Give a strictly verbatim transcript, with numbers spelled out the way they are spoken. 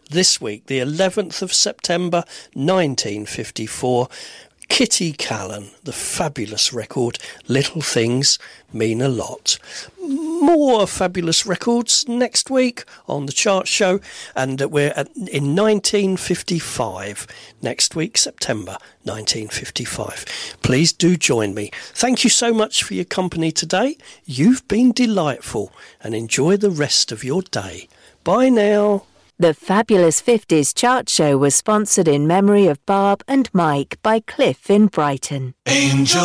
this week, the eleventh of September nineteen fifty-four, Kitty Callan, the fabulous record Little Things Mean a Lot. More fabulous records next week on the Chart Show, and we're at, in nineteen fifty-five, next week, September nineteen fifty-five. Please do join me. Thank you so much for your company today. You've been delightful, and enjoy the rest of your day. Bye now. The Fabulous fifties Chart Show was sponsored in memory of Barb and Mike by Cliff in Brighton. Angel